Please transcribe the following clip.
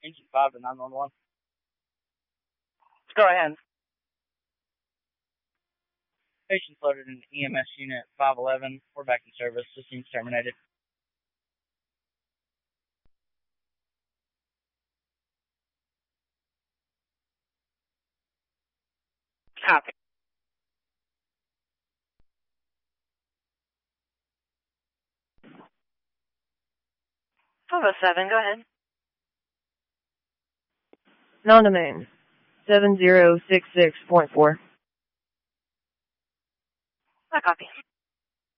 Engine 5 to 911. Go ahead. Patient's loaded in EMS unit 511. We're back in service. System's terminated. Copy. 507, go ahead. Non-demand. 7066.4. I copy.